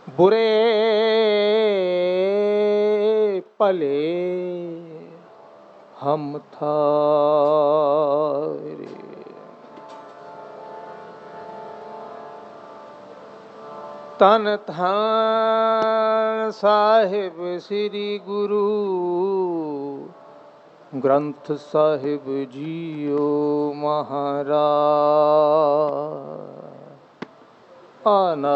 बुरे भले हम थारे। तन थान साहिब श्री गुरु ग्रंथ साहिब जीओ महाराज। आना